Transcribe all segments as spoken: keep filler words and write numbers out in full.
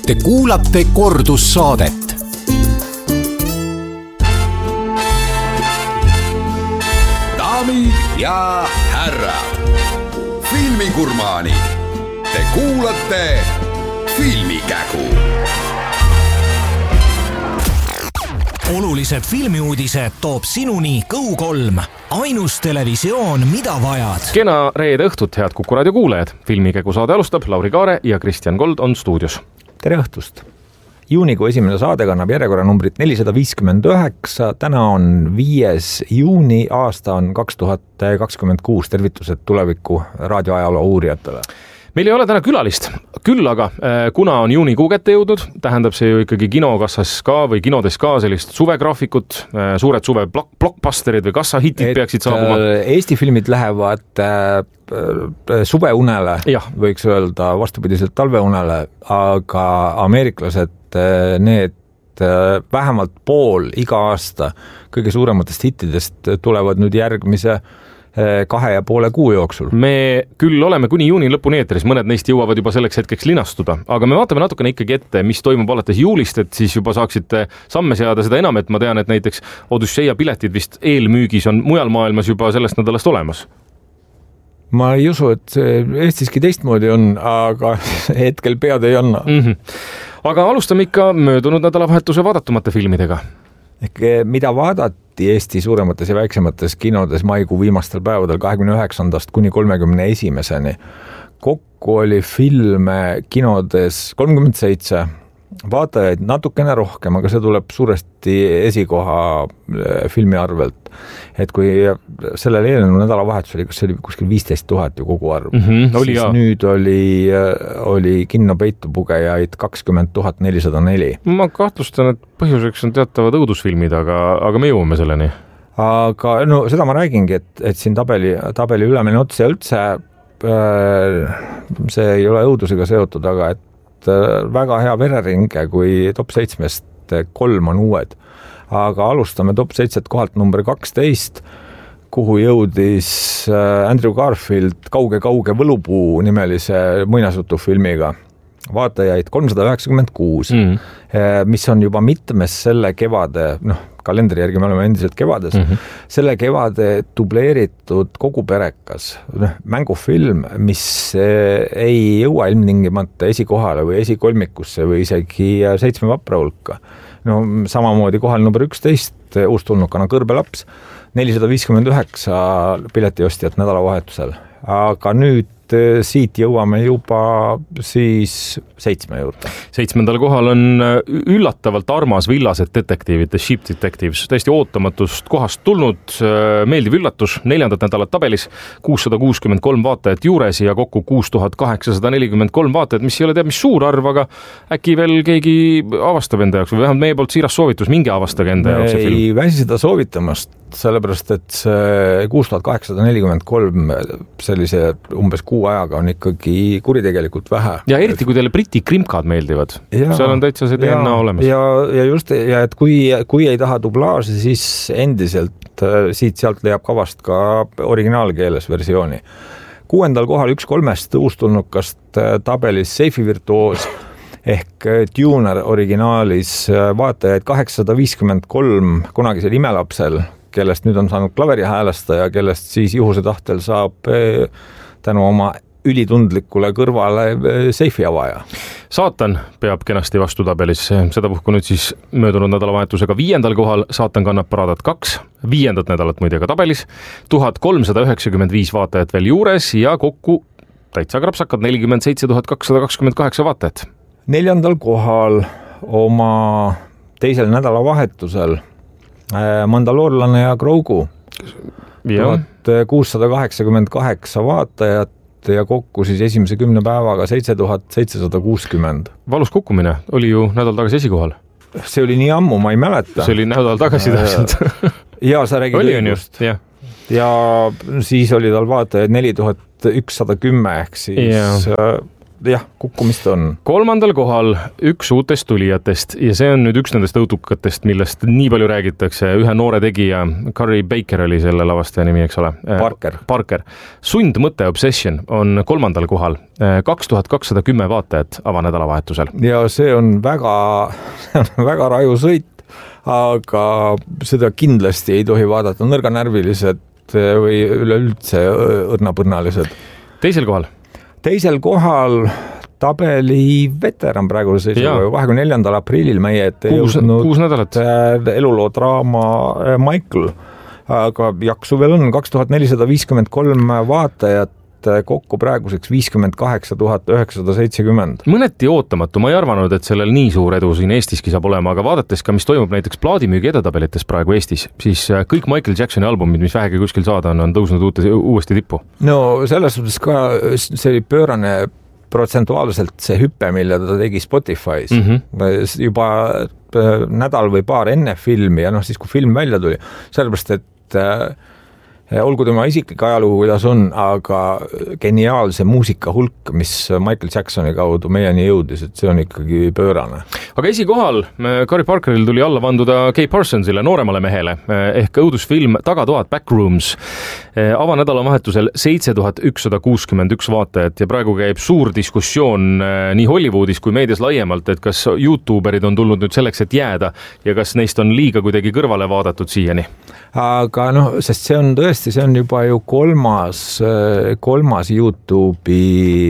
Te kuulate kordussaadet. Daamid ja härrad, filmigurmaanid, te kuulate Filmikägu. Olulised filmiuudised toob sinuni Go kolm. Ainus televisioon, mida vajad. Kena reede õhtut, head Kuku raadio kuulajad. Filmikägu saade alustab, Lauri Kaare ja Kristjan Gold on stuudios. Tere õhtust! Juunikuu esimene saade kannab järjekorra numbrit nelisada viiskümmend üheksa. Täna on viies juuni, aasta on kaks tuhat kakskümmend kuus. Tervitused tuleviku raadioajaloo uurijatele. Meil ei ole täna külalist, küll aga kuna on juunikuu kätte jõudnud, tähendab see ju ikkagi kinokassas ka või kinodes ka sellist suvegraafikut, suured suve blockbusterid või kassahitid et peaksid saabuma. Eesti filmid lähevad suveunele, ja. Võiks öelda vastupidiselt talveunele, aga ameeriklased need vähemalt pool iga aasta kõige suurematest hittidest tulevad nüüd järgmise kahe ja poole kuu jooksul. Me küll oleme kuni juuni lõpuni eetris, mõned neist jõuavad juba selleks hetkeks linastuda, aga me vaatame natukene ikkagi ette, mis toimub alates juulist, et siis juba saaksite samme seada, seda enam, et ma tean, et näiteks Odüsseia piletid vist eelmüügis on mujal maailmas juba sellest nädalast olemas. Ma ei usu, et Eestiski teistmoodi on, aga hetkel pead ei anna. Mm-hmm. Aga alustame ikka möödunud nädalavahetuse vaadatumate filmidega. Ehk mida vaadati Eesti suuremates ja väiksemates kinodes maikuu viimastel päevadel kahekümne üheksandast kuni kolmekümne esimeseni. Kokku oli filme kinodes kolmkümmend seitse, vaatajaid natukene rohkem, aga see tuleb suuresti esikoha filmi arvelt. Et kui sellel eelnenud nädalavahetus oli, kus see oli kuskil viisteist tuhat ju kogu arv, mm-hmm, oli siis jah. Nüüd oli, oli kinno peitupugejaid kakskümmend tuhat nelisada neli. Ma kahtlustan, et põhjuseks on teatavad õudusfilmid, aga, aga me jõuame selleni. Aga no seda ma räägingi, et, et siin tabeli, tabeli ülemine otse ja üldse see ei ole õudusega seotud, aga et väga hea vereringe, kui top seitsmest kolm on uued. Aga alustame top seitset kohalt number kaksteist, kuhu jõudis Andrew Garfield kauge-kauge võlupuu nimelise muinasjutu filmiga. Vaatajaid kolmsada üheksakümmend kuus, mm. mis on juba mitmes selle kevade, noh, kalendri järgi me oleme endiselt kevades, mm-hmm. selle kevade dubleeritud kogu perekas, noh, mängufilm, mis ei jõua ilmtingimata esikohale või esikolmikusse või isegi seitsme vapra hulka. No samamoodi kohal number üksteist, uustulnukana Kõrbelaps, nelisada viiskümmend üheksa piletiostjat nädalavahetusel. Aga nüüd siit jõuame juba siis seitsme juurde. Seitsmendal kohal on üllatavalt armas villased detektiivid, The Ship Detectives, täiesti ootamatust kohast tulnud, meeldiv üllatus, neljandat nädalat tabelis, kuussada kuuskümmend kolm vaatajat juures ja kokku kuus tuhat kaheksasada nelikümmend kolm vaatajat, mis ei ole teab mis suur arv, aga äkki veel keegi avastab enda jaoks või vähemalt meie poolt siiras soovitus, mingi avastage enda jaoks see film. Ei väsi seda soovitamast, sellepärast et see kuus tuhat kaheksasada nelikümmend kolm sellise umbes kuu ajaga on ikkagi kuritegelikult vähe. Ja eriti, kui teile briti krimkad meeldivad. Ja, seal on täitsa see D N A olemas. Ja, ja just, ja et kui, kui ei taha dublaaži, siis endiselt siit-sealt leiab kavast ka originaalkeeles versiooni. Kuuendal kohal üks kolmest uustulnukast tabelis Seifi virtuoos ehk Tuner originaalis vaatajaid kaheksasada viiskümmend kolm kunagisel imelapsel, kellest nüüd on saanud klaveri häälestaja, kellest siis juhuse tahtel saab tänu oma ülitundlikule kõrvale seifi avaja. Saatan peab kenasti vastu tabelis, seda puhku nüüd siis möödunud nädalavahetusega viiendal kohal, Saatan kannab paradat kaks, viiendat nädalat muide ka tabelis, tuhat kolmsada üheksakümmend viis vaatajat veel juures ja kokku täitsa krapsakad nelikümmend seitse tuhat kakssada kakskümmend kaheksa vaatajat. Neljandal kohal oma teisel nädalavahetusel Mandaloorlane ja Grogu, tuhat kuussada kaheksakümmend kaheksa vaatajat ja kokku siis esimese kümne päevaga seitse tuhat seitsesada kuuskümmend. Valus kukkumine oli ju nädal tagasi esikohal. See oli nii ammu, ma ei mäleta. See oli nädal tagasi täpselt. Ja sa räägid õigust. Ja. ja siis oli tal vaatajaid neli tuhat ükssada kümme ehk siis ja. jah, kukkumist on. Kolmandal kohal üks uutest tulijatest ja see on nüüd üks nendest õutukatest, millest nii palju räägitakse. Ühe noore tegija, Carrie Baker oli selle lavastaja nimi, eks ole? Parker. Parker. Sundmõte Obsession on kolmandal kohal. kaks tuhat kakssada kümme vaatajat avanädalavahetusel. Ja see on väga, väga raju sõit, aga seda kindlasti ei tohi vaadata nõrganärvilised või üleüldse õrnapõrnalised. Teisel kohal? Teisel kohal tabeli veteran praegu seisuga kahekümne neljandal aprillil meie ette kuus, kuus nädalat. Eluloo draama Michael, aga jaksu veel on kaks tuhat nelisada viiskümmend kolm vaatajat, kokku praeguseks viiskümmend kaheksa tuhat üheksasada seitsekümmend. Mõneti ootamatu, ma ei arvanud, et sellel nii suur edu siin Eestiski saab olema, aga vaadates ka, mis toimub näiteks plaadimüügi edetabelites praegu Eestis, siis kõik Michael Jacksoni albumid, mis vähegi kuskil saada on, on tõusnud uute, uuesti tippu. No selles suhtes ka see oli pöörane protsentuaalselt see hüppe, mille ta tegi Spotify's mm -hmm. juba nädal või paar enne filmi ja noh, siis kui film välja tuli, sellepärast, et olgu tema isiklik ajalugu, kuidas on, aga geniaalse muusika hulk, mis Michael Jacksoni kaudu meieni jõudis, et see on ikkagi pöörane. Aga esikohal Carrie Parkeril tuli alla vanduda Kay Parsonsile, nooremale mehele, ehk õudusfilm Tagatoad Backrooms. Avanädala vahetusel seitse tuhat ükssada kuuskümmend üks vaatajat ja praegu käib suur diskussioon nii Hollywoodis kui meedias laiemalt, et kas YouTuberid on tulnud nüüd selleks, et jääda ja kas neist on liiga kuidagi kõrvale vaadatud siiani? Aga noh, sest see on tõesti, see on juba ju kolmas, kolmas YouTube'i,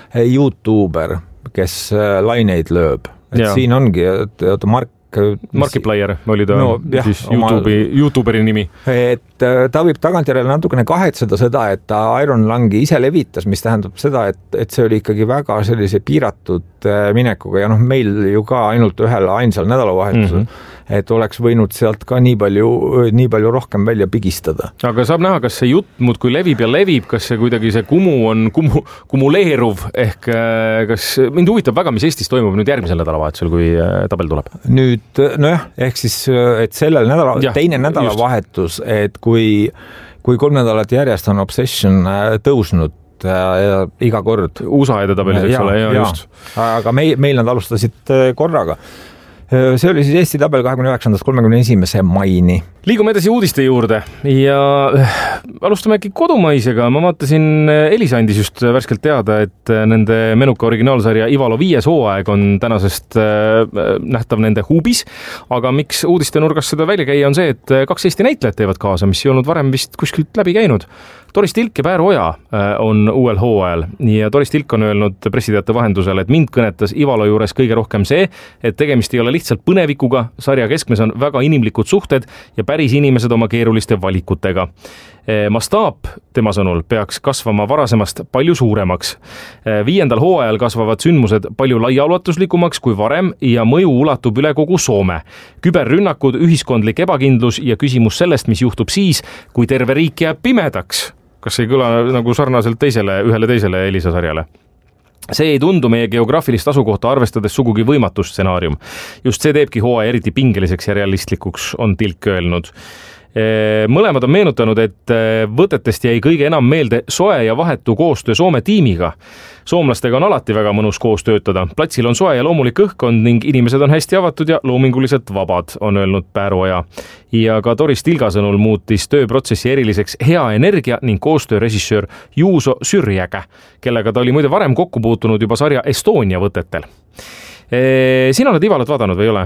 YouTuber, kes laineid lööb. Et ja. Siin ongi, et Mark Markiplier oli ta no, jah, siis YouTube'i, oma... YouTuberi nimi. Et ta võib tagantjärele natukene kahetseda seda, et ta Iron Lungi ise levitas, mis tähendab seda, et, et see oli ikkagi väga sellise piiratud minekuga ja noh, meil ju ka ainult ühel ainsal nädalavahetusel, mm-hmm. et oleks võinud sealt ka nii palju, nii palju rohkem välja pigistada. Aga saab näha, kas see jutt muud kui levib ja levib, kas see kuidagi see kumu on kumu, kumuleeruv ehk kas mind huvitab väga, mis Eestis toimub nüüd järgmisel nädalavahetusel, kui tabel tuleb? Nüüd, nojah, ehk siis, et sellel nädala, ja, teine nädalavahetus, et kui, kui kolm nädalat järjest on Obsession tõusnud ja iga kord. U S A edetabelis, eks ole, ja, ja just. Aga meil, meil nad alustasid korraga. See oli siis Eesti tabel kahekümne üheksandast kolmekümne esimese maini. Liigume edasi uudiste juurde ja alustame äkki kodumaisega. Ma vaatasin, Elisa andis just värskelt teada, et nende menuka originaalsarja Ivalo viies hooaeg on tänasest nähtav nende huubis, aga miks uudiste nurgas seda välja käia on see, et kaks Eesti näitlejat teevad kaasa, mis ei olnud varem vist kuskilt läbi käinud. Doris Tilk ja Päär Oja on uuel hooajal ja Doris Tilk on öelnud pressiteate vahendusel, et mind kõnetas Ivalo juures kõige rohkem see, et tegemist ei ole lihtsalt põnevikuga, sarja keskmes on väga inimlikud suhted ja päris inimesed oma keeruliste valikutega. Mastaap tema sõnul peaks kasvama varasemast palju suuremaks. Viiendal hooajal kasvavad sündmused palju laiaulatuslikumaks kui varem ja mõju ulatub üle kogu Soome. Küberrünnakud, ühiskondlik ebakindlus ja küsimus sellest, mis juhtub siis, kui terve riik jääb pimedaks. Kas ei kõla nagu sarnaselt teisele, ühele teisele Elisa sarjale? See ei tundu meie geograafilist asukohta arvestades sugugi võimatu stsenaarium. Just see teebki hooaja eriti pingeliseks ja realistlikuks, on Tilk öelnud. Mõlemad on meenutanud, et võtetest jäi kõige enam meelde soe ja vahetu koostöö Soome tiimiga. Soomlastega on alati väga mõnus koos töötada. Platsil on soe ja loomulik õhkkond ning inimesed on hästi avatud ja loominguliselt vabad, on öelnud Päär Oja. Ja ka Doris Tilga sõnul muutis tööprotsessi eriliseks hea energia ning koostöö režissöör Juuso Syrjäkä, kellega ta oli muide varem kokku puutunud juba sarja Estonia võtetel. Sina oled Ivalot vaadanud või ei ole?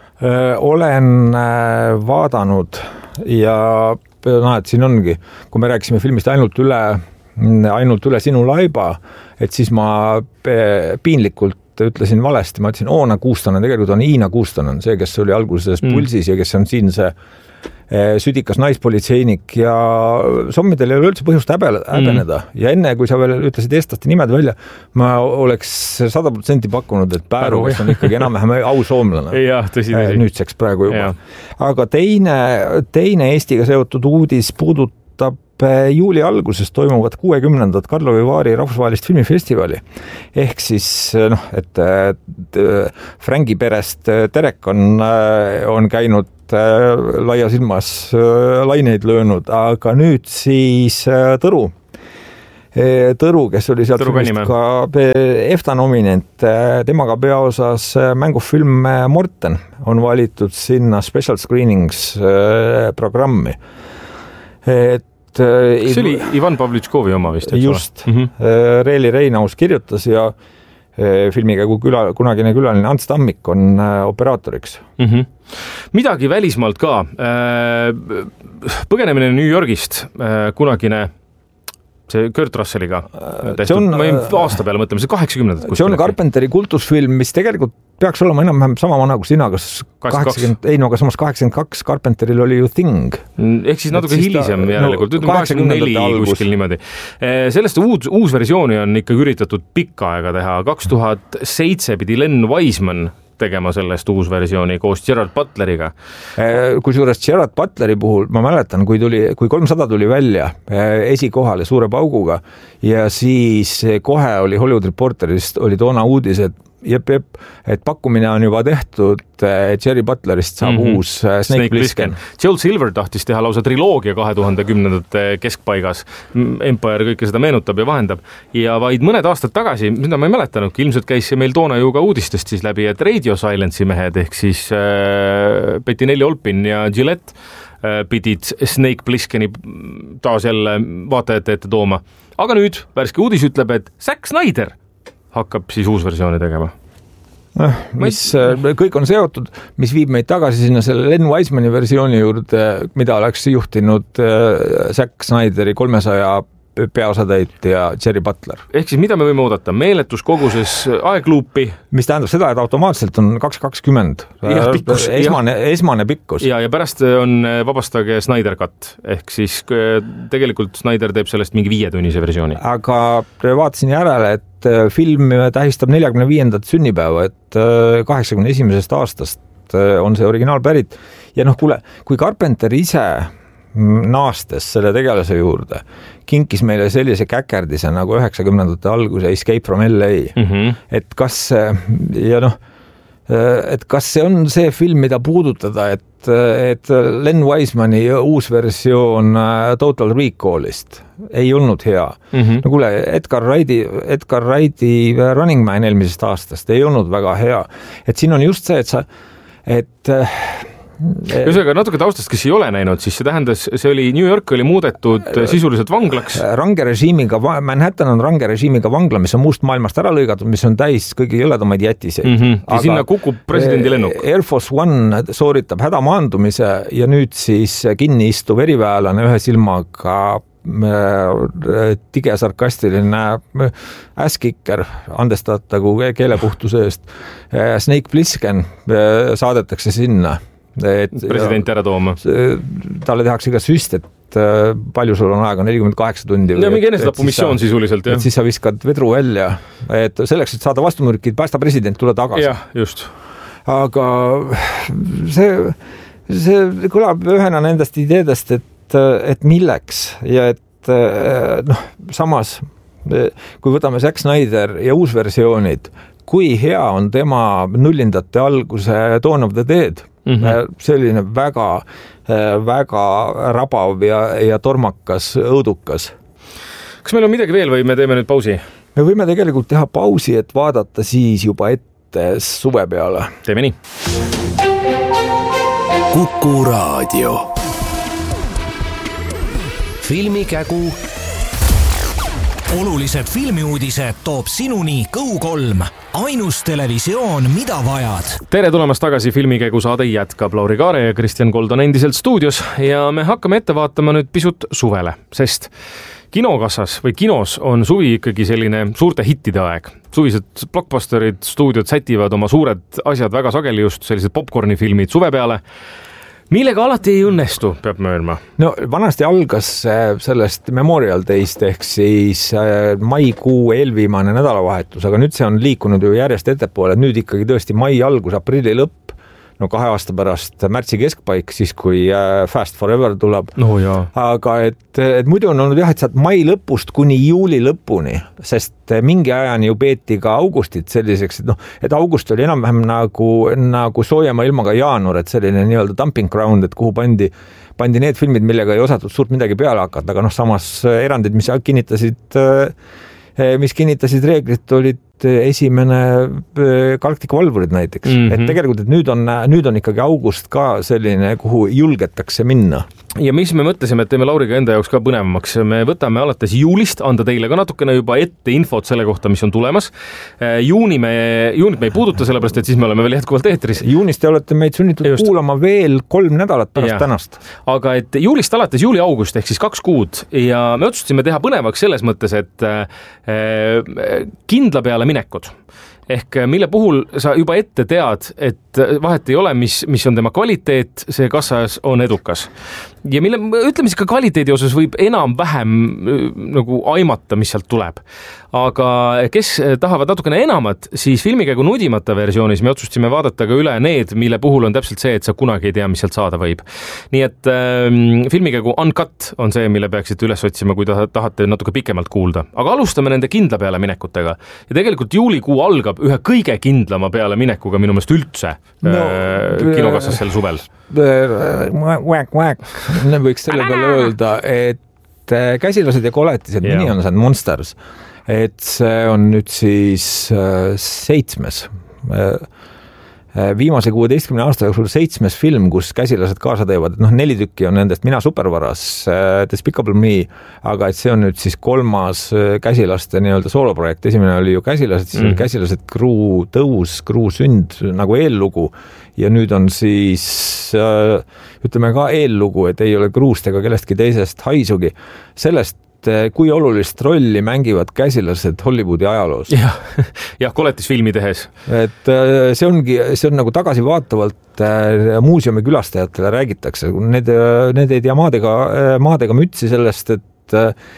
Olen vaadanud ja no, et siin ongi, kui me rääkisime filmist ainult üle, ainult üle sinu laiba, et siis ma piinlikult ütlesin valesti, ma ütlesin Oona Kuustonen, tegelikult on Iina Kuustonen, see, kes oli alguses Pulsis ja kes on siin see südikas naispolitseinik ja sommidel ei ole üldse põhjust häbeneda. Mm. Ja enne, kui sa veel ütlesid eestlaste nimed välja, ma oleks sada protsenti pakkunud, et Pääru, kes on ikkagi enam-vähem au soomlane. Jah, tõsi, tõsi. Nüüdseks praegu juba. Ja. Aga teine, teine Eestiga seotud uudis puudutab juuli alguses toimuvat kuuekümnendat Karlovi Vaari rahvusvahelist filmifestivali. Ehk siis, noh, et, et Frangi perest Terek on, on käinud laia silmas laineid löönud, aga nüüd siis Tõru Tõru, kes oli sealt ka EFTA nominent, temaga peaosas mängufilm Morten on valitud sinna Special Screenings programmi. Et see oli Ivan Pavlitškovi oma vist. Just, mm-hmm. Reeli Reinaus kirjutas ja filmikägu küla, kunagine külaline Ants Tammik on operaatoriks. Mm-hmm. Midagi välismaalt ka. Põgenemine New Yorgist, kunagine see Kurt Russelliga tehtud, on, ma ei aasta peale mõtlema, see kaheksakümnendad. See on Carpenteri kultusfilm, mis tegelikult peaks olema enam-vähem sama vana kui sina, kas kaheksakümmend, ei no aga samas kaheksakümmend kaks Carpenteril oli ju Thing. Ehk siis natuke hilisem järelikult, no, kaheksakümmend neli kuskil niimoodi. Sellest uus, uus versiooni on ikka üritatud pikka aega teha. kaks tuhat seitse pidi Len Wiseman tegema sellest uus versiooni koos Gerard Butleriga. Kui suures Gerard Butleri puhul, ma mäletan, kui, tuli, kui kolmsada tuli välja esikohale suure pauguga ja siis kohe oli Hollywood Reporterist, oli toona uudis, et jep, jep, et pakkumine on juba tehtud, Jerry Butlerist saab mm-hmm. uus Snake, Snake Plissken. Joel Silver tahtis teha lausa triloogia kahe tuhande kümnendate keskpaigas. Empire kõike seda meenutab ja vahendab. Ja vaid mõned aastad tagasi, mida ma ei mäletanudki, ilmselt käis see meil toona ju ka uudistest siis läbi, et Radio Silence'i mehed ehk siis äh, Bettinelli Olpin ja Gillette äh, pidid Snake Plissken'i taas jälle vaatajate ette tooma. Aga nüüd värske uudis ütleb, et Zack Snyder hakkab siis uus versiooni tegema. Mis kõik on seotud, mis viib meid tagasi sinna selle Len Wisemani versiooni juurde, mida oleks juhtinud Zack Snyderi kolmesaja peaosatäitja Jerry Butler. Ehk siis mida me võime oodata? Meeletus koguses aegluupi? Mis tähendab seda, et automaatselt on kaks kakskümmend. Ja, pikkus, esmane, esmane pikkus. Ja, ja pärast on vabastage Snyder Cut. Ehk siis tegelikult Snyder teeb sellest mingi viietunnise versiooni. Aga vaatasin järele, et film tähistab neljakümne viiendat sünnipäeva, et kaheksakümne esimesest aastast on see originaal pärit. Ja noh, kuule, kui Carpenter ise naastes selle tegelase juurde, kinkis meile sellise käkerdise nagu üheksakümnendate alguse Escape from L A. Mm-hmm. Et kas, ja noh, et kas see on see film, mida puudutada, et, et Len Wisemani uus versioon Total Recallist ei olnud hea. Mm-hmm. No kuule, Edgar Wrighti, Edgar Wrighti Running Man eelmisest aastast ei olnud väga hea. Et siin on just see, et sa, et Ühesõnaga natuke taustast, kes ei ole näinud, siis see tähendas, see oli, New York oli muudetud sisuliselt vanglaks. Range režiimiga, Manhattan on range režiimiga vangla, mis on muust maailmast ära lõigatud, mis on täis kõige jõledamaid jätiseid. Mm-hmm. Ja aga sinna kukub presidendi lennuk. Air Force One sooritab hädamaandumise ja nüüd siis kinni istuv eriväelane ühe silmaga tige sarkastiline äskikker, andestatagu keelepuhtuse eest. Snake Plissken saadetakse sinna. Et, president ära tooma. Talle tehakse iga süst, et palju sul on aega, nelikümmend kaheksa tundi. Ja mingi enesetapu missioon sisuliselt, jah. Et siis sa viskad vedru välja, et selleks, et saada vastumürkid, päästa president, tule tagasi. Jah, just. Aga see, see kõlab ühena nendest ideedest, et, et milleks ja et noh, samas, kui võtame Zack Snyder ja uusversioonid, kui hea on tema nullindate alguse Dawn of the Dead, mm-hmm. selline väga, väga rabav ja, ja tormakas, õudukas. Kas meil on midagi veel või me teeme nüüd pausi? Me võime tegelikult teha pausi, et vaadata siis juba ette suve peale. Teeme nii. Kuku Raadio. Filmikägu. Olulised filmiuudised toob sinuni Kõu kolm. Ainus televisioon, mida vajad. Tere tulemast tagasi, Filmikägu saade jätkab. Lauri Kaare ja Kristjan Kold on endiselt stuudios ja me hakkame ette vaatama nüüd pisut suvele, sest kinokassas või kinos on suvi ikkagi selline suurte hittide aeg. Suvised blockbusterid, stuudiod sätivad oma suured asjad väga sageli, just sellised popcornifilmid suve peale, millega alati ei õnnestu, peab möönma. No vanasti algas sellest Memorial Day'st ehk siis maikuu eelviimane nädalavahetus, aga nüüd see on liikunud ju järjest ettepoole, et nüüd ikkagi tõesti mai algus, aprilli lõpp. no kahe aasta pärast märtsi keskpaik, siis kui Fast Forever tuleb no,. aga et, et muidu on olnud jah, et saad mai lõpust kuni juuli lõpuni, sest mingi ajani ju peeti ka augustit selliseks, et noh, et august oli enam-vähem nagu, nagu soojema ilmaga jaanuar, et selline nii-öelda dumping ground, et kuhu pandi pandi need filmid, millega ei osatud suurt midagi peale hakata, aga noh, samas erandid, mis kinnitasid, mis kinnitasid reeglit, olid esimene Galactica Valvurid näiteks. Mm-hmm. Et tegelikult, et nüüd on, nüüd on ikkagi august ka selline, kuhu julgetakse minna. Ja mis me mõtlesime, et teeme Lauriga enda jaoks ka põnevamaks. Me võtame alates juulist, anda teile ka natukene juba ette infot selle kohta, mis on tulemas. Juuni me, juunit me ei puuduta, sellepärast, et siis me oleme veel jätkuvalt eetris. Juunist te olete meid sunnitud Just. kuulama veel kolm nädalat pärast ja. tänast. Aga et juulist alates juuli-august ehk siis kaks kuud ja me otsustasime teha põnevaks selles mõttes, et kindla peale minekud. Ehk mille puhul sa juba ette tead, et vahet ei ole, mis, mis on tema kvaliteet, see kassas on edukas. Ja mille, ütleme siis ka kvaliteedi osas võib enam-vähem nagu aimata, mis sealt tuleb. Aga kes tahavad natukene enamat, siis filmikäigu nudimata versioonis me otsustasime vaadata ka üle need, mille puhul on täpselt see, et sa kunagi ei tea, mis sealt saada võib. Nii et ähm, filmikäigu Uncut on see, mille peaksite üles otsima, kui tahate natuke pikemalt kuulda. Aga alustame nende kindla peale minekutega. Ja tegelikult juulikuu algab ühe kõige kindlama peale minekuga minu meelest üldse no, äh, kinokassas sel suvel. Whack, whack. Võiks selle peale öelda, et Käsilased ja koletised, yeah. Mini on see Monsters, et see on nüüd siis äh, seitsmes äh, viimase kuueteistkümne aasta jooksul seitsmes film, kus käsilased kaasa teevad, et noh, neli tükki on nendest Mina supervaras, äh, Despicable Me, aga et see on nüüd siis kolmas äh, käsilaste nii-öelda sooloprojekt, esimene oli ju Käsilased, siis mm. oli Käsilased Kruu tõus, Kruu sünd nagu eellugu ja nüüd on siis äh, ütleme ka eellugu, et ei ole Kruust ega kellestki teisest haisugi. Sellest, kui olulist rolli mängivad käsilased Hollywoodi ajaloos. Ja, ja koletisfilmi tehes. Et see ongi, see on nagu tagasivaatavalt muuseumi külastajatele räägitakse. Need, need ei tea maadega, maadega mütsi sellest, et,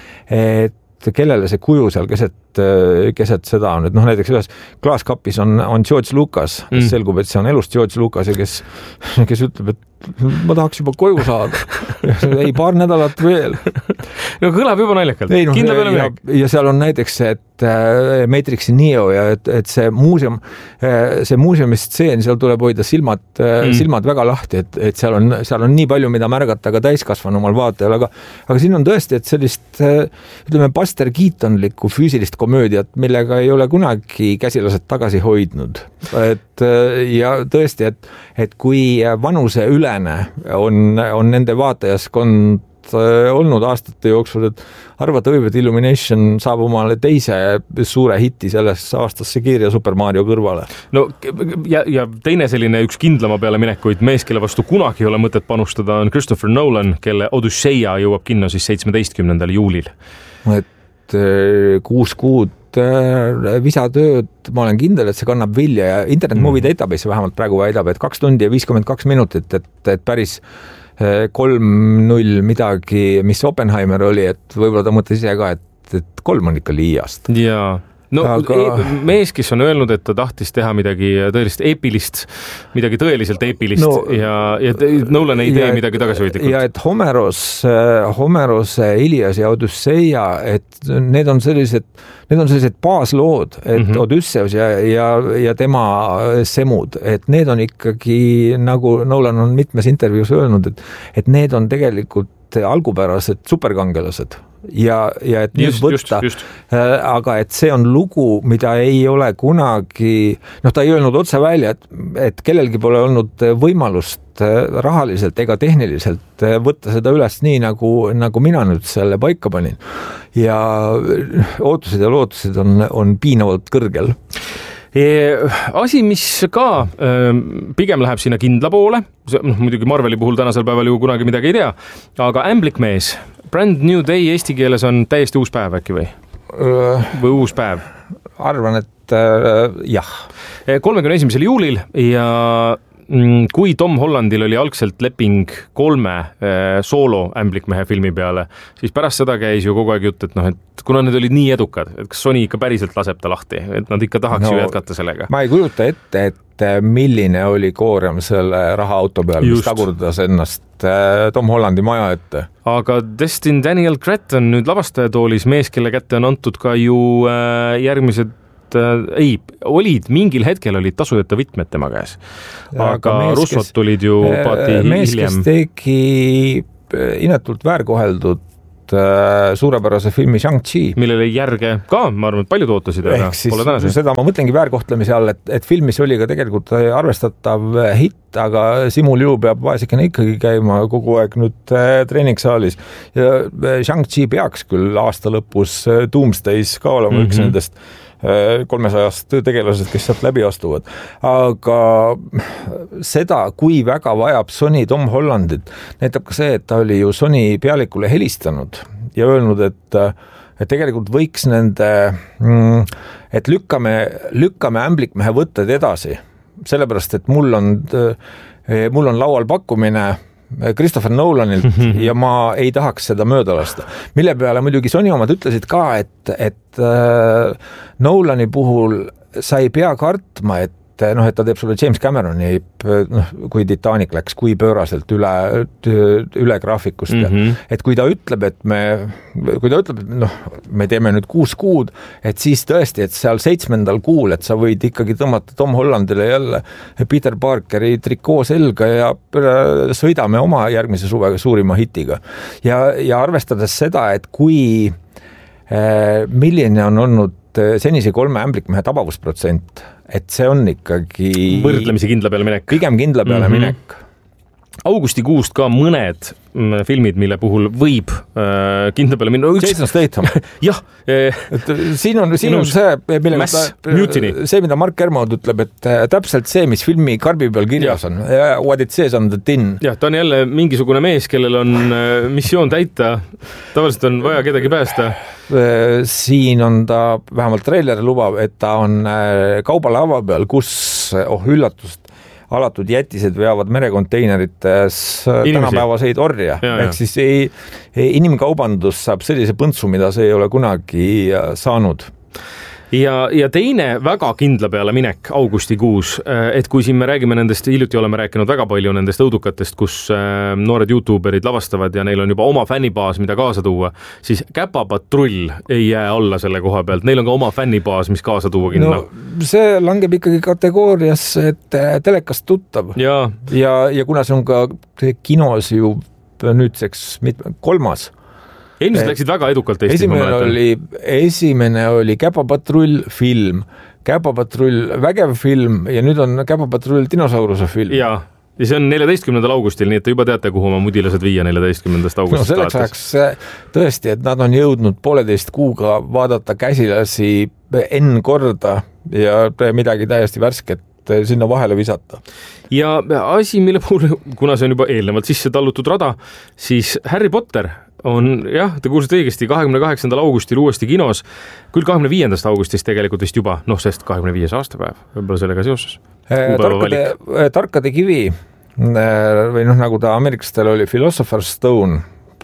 et kellele see kuju seal keset, keset seda on. Et noh, näiteks ühes klaaskapis on, on George Lucas, kes mm. selgub, et see on elust George Lucas ja kes, kes ütleb, et ma tahaks juba koju saada. Ei, paar nädalat veel. No kõlab juba naljakalt. Ei, no, ja, ja seal on näiteks, et Matrixi Neo ja et, et see muuseum, see muuseumi stseen, seal tuleb hoida silmad, mm. silmad väga lahti, et, et seal on, seal on nii palju, mida märgata ka täiskasvanumal vaatajal, aga, aga siin on tõesti, et sellist, ütleme, Buster Keatonlikku füüsilist komöödiat, millega ei ole kunagi käsilased tagasi hoidnud. Et, ja tõesti, et, et kui vanuse ülene on, on nende vaatajaskond olnud aastate jooksul, et arvata võib, et Illumination saab omale teise suure hiti selles aastasse Kirja Super Mario kõrvale. No ja, ja teine selline üks kindlama peale minekuid mees, kelle vastu kunagi ei ole mõtet panustada, on Christopher Nolan, kelle Odysseia jõuab kinno siis seitsmeteistkümnendal juulil. Et kuus kuud visatööd, ma olen kindel, et see kannab vilja ja Internet Movie mm. Database vähemalt praegu väidab, et kaks tundi ja viiskümmend kaks minutit, et, et päris kolm null midagi, mis Oppenheimer oli, et võib-olla ta mõtles ise ka, et, et kolm on ikka liiast. Jaa. No aga... mees, kes on öelnud, et ta tahtis teha midagi tõelist eepilist, midagi tõeliselt eepilist no, ja, ja Nolan ei tee ja, midagi tagasihoidlikult. Ja et Homeros, Homeros Ilias ja Odysseia, et need on sellised, need on sellised baaslood, et mm-hmm. Odysseus ja, ja, ja tema semud, et need on ikkagi, nagu Nolan on mitmes intervjuus öelnud, et, et need on tegelikult algupärased superkangelased. Ja, ja et nüüd just, võtta, just, just. aga et see on lugu, mida ei ole kunagi, noh, ta ei öelnud otse välja, et, et kellelgi pole olnud võimalust rahaliselt ega tehniliselt võtta seda üles nii, nagu, nagu mina nüüd selle paika panin. Ja ootused ja lootused on, on piinavalt kõrgel. Asi, mis ka pigem läheb sinna kindla poole, noh, muidugi Marveli puhul tänasel päeval ju kunagi midagi ei tea, aga Ämblikmees, Brand New Day eesti keeles on täiesti uus päev äkki või? Või uus päev? Arvan, et äh, jah. kolmekümne esimesel juulil ja kui Tom Hollandil oli algselt leping kolme soolo ämblikmehe filmi peale, siis pärast seda käis ju kogu aeg jutt, et noh, et kuna need olid nii edukad, et kas Sony ikka päriselt laseb ta lahti, et nad ikka tahaks no, ju jätkata sellega. Ma ei kujuta ette, et milline oli koorem selle rahaauto peal, mis tagurdas ennast Tom Hollandi maja ette. Aga Destin Daniel Cretton nüüd lavastajatoolis mees, kelle kätte on antud ka ju järgmised ei, olid, mingil hetkel olid tasudeta võtmed tema käes. Aga mees, Russot kes, tulid ju paati mees, hiljem. Mees, kes tegi inetult väärkoheldud suurepärase filmi Shang-Chi. Millele järge ka, ma arvan, et paljud ootasid. Ehk siis seda ma mõtlengi väärkohtlemise all, et, et filmis oli ka tegelikult arvestatav hitt, aga Simu Liu peab vaesikene ikkagi käima kogu aeg nüüd treeningsaalis. Ja Shang-Chi peaks küll aasta lõpus Doomsdays ka olema mm-hmm. üks nendest kolmesajast tegelased, kes sealt läbi astuvad. Aga seda, kui väga vajab Sony Tom Hollandit, näitab ka see, et ta oli ju Sony pealikule helistanud ja öelnud, et, et tegelikult võiks nende, et lükkame, lükkame ämblikmehe võtted edasi. Sellepärast, et mul on, mul on laual pakkumine Christopher Nolanilt ja ma ei tahaks seda mööda lasta. Mille peale muidugi Sony omad ütlesid ka, et, et äh, Nolani puhul sa ei pea kartma, et noh, et ta teeb sulle James Cameroni, noh, kui Titanic läks, kui pööraselt üle, üle graafikust. Mm-hmm. Et kui ta ütleb, et me, kui ta ütleb, et noh, me teeme nüüd kuus kuud, et siis tõesti, et seal seitsmendal kuul, et sa võid ikkagi tõmmata Tom Hollandile jälle Peter Parkeri trikoo selga ja sõidame oma järgmise suvega suurima hitiga. Ja, ja arvestades seda, et kui eh, milline on olnud senise kolme ämblikmehe tabavusprotsent, et see on ikkagi võrdlemisi kindla peale minek. Pigem kindla peale mm-hmm. minek. Augustikuust ka mõned filmid, mille puhul võib äh, kindla peale minna. Jason Statham. Jah. Eh, siin on, siin on see, Mass, see, mida Mark Kermod ütleb, et täpselt see, mis filmi karbi peal kirjas on. What it says on the tin. Jah, ta on jälle mingisugune mees, kellel on missioon täita. Tavaliselt on vaja kedagi päästa. Siin on ta, vähemalt trailer lubab, et ta on kaubalava peal, kus, oh üllatust, alatud jätised veavad merekonteinerites tänapäevaseid orja. Ja, ehk ja. Siis ei, inimkaubandus saab sellise põntsu, mida see ei ole kunagi saanud. Ja, ja teine väga kindla peale minek augustikuus, et kui siin me räägime nendest, hiljuti oleme rääkinud väga palju nendest õudukatest, kus noored YouTuberid lavastavad ja neil on juba oma fännibaas, mida kaasa tuua, siis Käpapatrull ei jää alla selle koha pealt. Neil on ka oma fännibaas, mis kaasa tuua kinna. No, see langeb ikkagi kategoorias, et telekast tuttav. Ja, ja, ja kuna see on ka kinos ju nüüdseks kolmas, ilmselt läksid väga edukalt Eestis. Esimene oli, esimene oli Käpapatrull film, Käpapatrull vägev film ja nüüd on Käpapatrull dinosauruse film. Ja, ja see on neljateistkümnendal augustil, nii et te juba teate, kuhu oma mudilased viia neljateistkümnendast augustist. No selleks ajaks tõesti, et nad on jõudnud pooleteist kuuga vaadata käsilasi N korda ja midagi täiesti värsket sinna vahele visata. Ja asi, mille puhul, kuna see on juba eelnevalt sisse tallutud rada, siis Harry Potter on, jah, te kuulsite õigesti, kahekümne kaheksandal augustil uuesti kinos, küll kahekümne viiendast augustist tegelikult vist juba, noh, sest kahekümne viies aastapäev, võib-olla sellega seoses. Tarkade, tarkade kivi, või noh, nagu ta ameeriklastel oli Philosopher's Stone,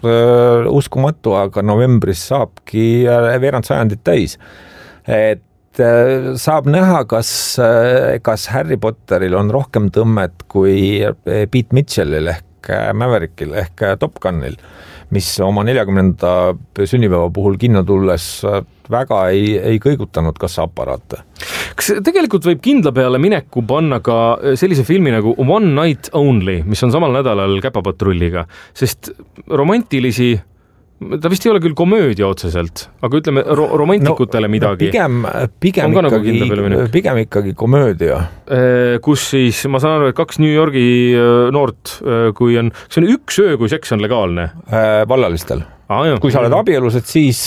uskumatu, aga novembris saabki veerand sajandit täis. Et saab näha, kas, kas Harry Potteril on rohkem tõmmet kui Pete Mitchellil ehk Maverickil ehk Top Gunil, mis oma neljakümnenda sünnipäeva puhul kinno tulles väga ei, ei kõigutanud kassaaparaate. Kas tegelikult võib kindla peale mineku panna ka sellise filmi nagu One Night Only, mis on samal nädalal Käpapatrulliga, sest romantilisi ta vist ei ole küll komöödia otseselt, aga ütleme ro- romantikutele no, midagi. Pigem, pigem, ikkagi, nagu pigem ikkagi komöödia. Kus siis, ma saan aru, et kaks New Yorgi noort, kui on, see on üks öö, kui seks on legaalne. Vallalistel. Ah, jah. Kui sa oled abielused, siis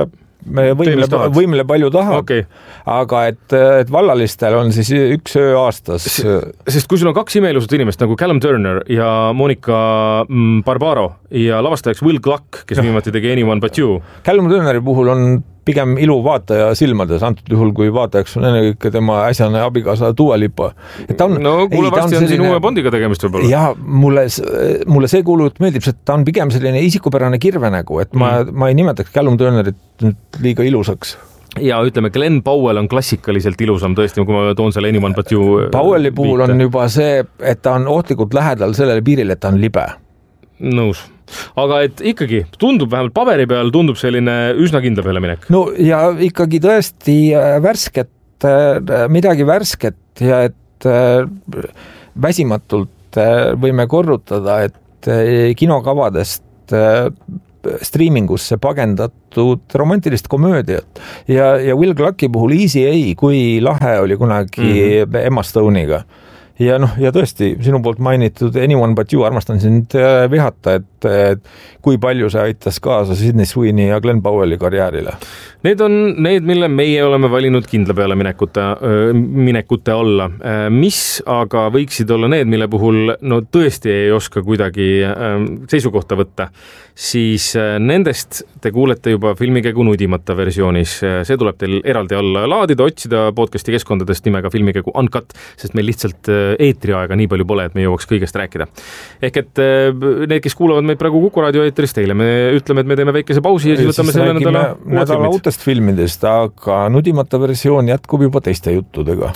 me võimile, võimile palju tahab, okay. Aga et, et vallalistel on siis üks öö aastas. Sest kui sul on kaks imeilusat inimest nagu Callum Turner ja Monica Barbaro ja lavastajaks Will Gluck, kes viimati tegi Anyone But You. Callum Turneri puhul on pigem ilu vaataja silmades, antud juhul, kui vaatajaks on ennekõike tema äsjane abikaasa Dua Lipa. On, no kuule, varsti on, on siin uue Bondiga tegemist võib-olla. Ja mulle, mulle see kuulut meeldib, et ta on pigem selline isikupärane kirvenägu, et ma, mm. ma ei nimetaks Callum Turnerit liiga ilusaks. Ja ütleme, Glenn Powell on klassikaliselt ilusam tõesti, kui ma toon selle Anyone But You Powelli puhul on juba see, et ta on ohtlikult lähedal sellele piiril, et ta on libe. Nõus. Aga et ikkagi tundub vähemalt paberi peal, tundub selline üsna kindla peale minek. No ja ikkagi tõesti värsket, midagi värsket ja et väsimatult võime korrutada, et kinokavadest streamingusse pagendatud romantilist komöödiat ja, ja Will Glucki puhul Easy A, kui lahe oli kunagi mm-hmm. Emma Stone'iga. Ja noh, ja tõesti, sinu poolt mainitud Anyone But You, armastan sind vihata, et, et kui palju see aitas kaasa Sydney Sweeney ja Glenn Powelli karjäärile. Need on need, mille meie oleme valinud kindla peale minekute, minekute alla. Mis aga võiksid olla need, mille puhul no tõesti ei oska kuidagi seisukohta võtta, siis nendest te kuulete juba Filmikägu nudimata versioonis. See tuleb teil eraldi alla laadida, otsida podcasti keskkondadest nimega Filmikägu Uncut, sest meil lihtsalt eetriaega nii palju pole, et me jõuaks kõigest rääkida. Ehk et need, kes kuulavad meid praegu Kuku raadio eetris, teile me ütleme, et me teeme väikese pausi ja siis võtame selle nädala nädala uutest filmidest, aga nudimata versioon jätkub juba teiste juttudega.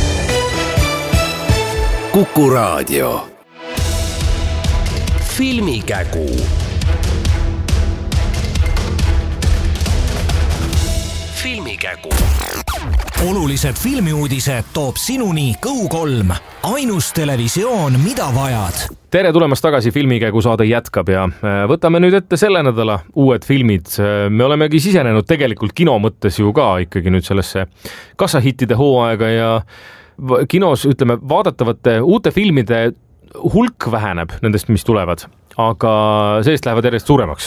Kuku raadio. Filmikägu. Filmikägu. Olulised filmiuudised toob sinuni Kõu kolm. Ainus televisioon, mida vajad. Tere tulemast tagasi, Filmikägu saade jätkab ja võtame nüüd ette selle nädala uued filmid. Me olemegi sisenenud tegelikult kino mõttes ju ka ikkagi nüüd sellesse kassahittide hooaega ja kinos, ütleme, vaadatavate uute filmide hulk väheneb nendest, mis tulevad, aga seest lähevad järjest suuremaks.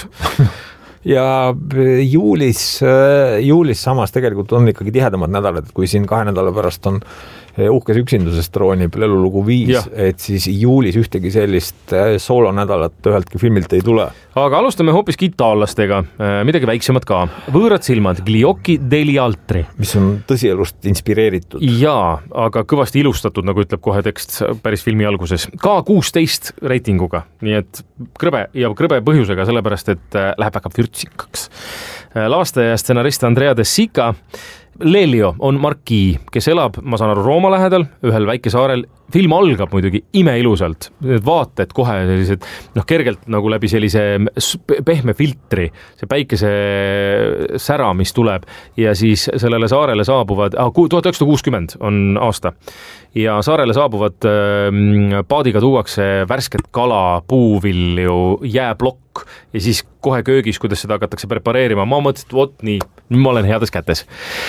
Ja juulis, juulis samas tegelikult on ikkagi tihedamad nädalad, kui siin kahe nädala pärast on uhkes üksindusest troonib lelulugu viis, et siis juulis ühtegi sellist soolonädalat üheltki filmilt ei tule. Aga alustame hoopis itaallastega, midagi väiksemad ka. Võõrad silmad, Gli occhi degli altri. Mis on tõsielust inspireeritud. Jaa, aga kõvasti ilustatud, nagu ütleb kohe tekst päris filmi alguses. Ka kuusteist reitinguga, nii et krõbe ja krõbe põhjusega, sellepärast et läheb väga vürtsikaks. Lavastaja ja stsenarist Andrea De Sica Lelio on Marquis, kes elab, ma saan aru, Rooma lähedal, ühel väikesaarel. Film algab muidugi imeilusalt. Need vaated kohe sellised, noh, kergelt nagu läbi sellise pehme filtri, see päikese sära, mis tuleb ja siis sellele saarele saabuvad, ah, tuhat üheksasada kuuskümmend on aasta ja saarele saabuvad äh, paadiga tuuakse värsket kala, puuvilju, jääblokk ja siis kohe köögis, kuidas seda hakatakse prepareerima. Ma mõtlesin, et vot nii, nüüd ma olen heades kätes.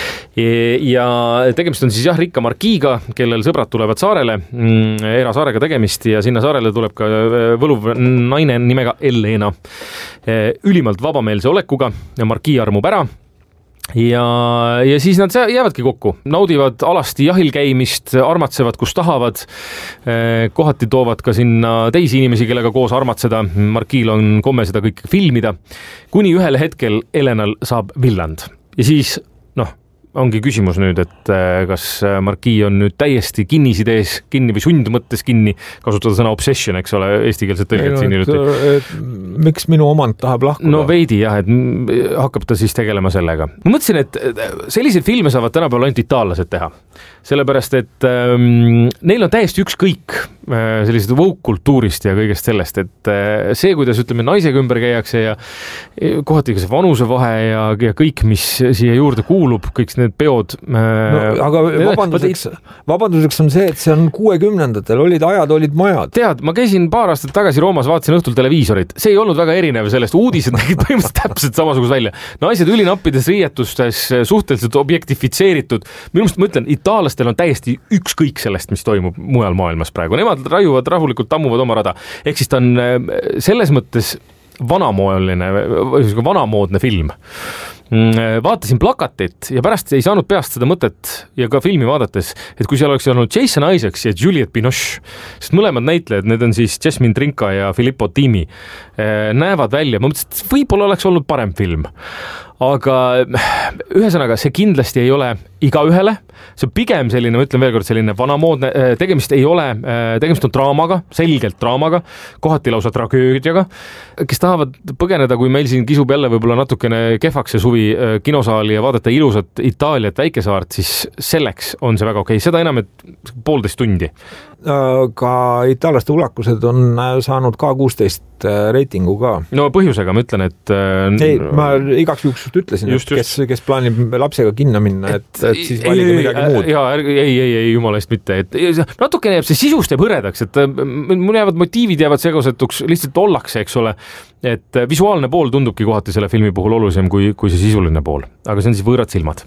Ja tegemist on siis jah, rikka Marquiga, kellel sõbrad tulevad saarele, erasaarega tegemist ja sinna saarele tuleb ka võluv naine nimega Elena. Ülimalt vabameelse olekuga ja Marquis armub ära. Ja, ja siis nad jäävadki kokku, naudivad alasti jahil käimist, armatsevad, kus tahavad, kohati toovad ka sinna teisi inimesi, kellega koos armatseda. Marquil on komme seda kõike filmida, kuni ühel hetkel Elenal saab villand. Ja siis, noh, ongi küsimus nüüd, et kas Marquis on nüüd täiesti kinnisidees kinni või sundmõttes kinni, kasutada sõna obsession, eks ole, eestikeelset tõlget siin iluti. Miks minu omand tahab lahkuda? No veidi jah, et hakkab ta siis tegelema sellega. Ma mõtlesin, et selliseid filme saavad tänapäeval ainult itaallased teha. Sellepärast, et ähm, neil on täiesti ükskõik äh, sellised woke-kultuurist ja kõigest sellest, et äh, see, kuidas ütleme, naisega ümber käiakse ja kohati ka see vanusevahe ja, ja kõik, mis siia juurde kuulub, kõik need peod. No, aga vabanduseks, vabanduseks on see, et see on kuuekümnendatel, olid ajad, olid majad. Tead, ma käisin paar aastat tagasi Roomas, vaatasin õhtul televiisorit. See ei olnud väga erinev sellest, uudised tegid põhimõtteliselt täpselt samasugust välja. Naised ülinappides riietustes, suhteliselt objektifitseeritud. Minu meelest ma ütlen, itaallastel on täiesti ükskõik sellest, mis toimub mujal maailmas praegu. Nemad raiuvad rahulikult, tammuvad oma rada. Ehk siis ta on selles mõttes vanamoeline, vanamoodne film. Vaatasin plakatit ja pärast ei saanud peast seda mõtet ja ka filmi vaadates, et kui seal oleks olnud Jason Isaacs ja Juliette Binoche, sest mõlemad näitlejad, need on siis Jasmine Trinka ja Filippo Timi, näevad välja, ma mõtlesin, et võib-olla oleks olnud parem film. aga ühesõnaga, see kindlasti ei ole igaühele, see on pigem selline, ma ütlen veel kord, selline vanamoodne, tegemist ei ole, tegemist on draamaga, selgelt draamaga, kohati lausa tragöödiaga, kes tahavad põgeneda, kui meil siin kisub jälle võib-olla natukene kehvaks see suvi kinosaali ja vaadata ilusat Itaaliat, väikesaart, siis selleks on see väga okei, seda enam, et poolteist tundi. Ka itaallaste ulakused on saanud K kuusteist reitingu ka. No põhjusega ma ütlen, et... Ei, ma igaks juhuks ütlesin, just, et kes, kes plaanib lapsega kinno minna, et, et siis valige midagi muud. Jaa, ei, ei, ei, jumala eest mitte. Et natukene jääb see sisust jääb hõredaks, et mul jäävad motiivid jäävad segasetuks, lihtsalt ollakse, eks ole. Et visuaalne pool tundubki kohati selle filmi puhul olulisem kui, kui see sisuline pool. Aga see on siis võõrad silmad.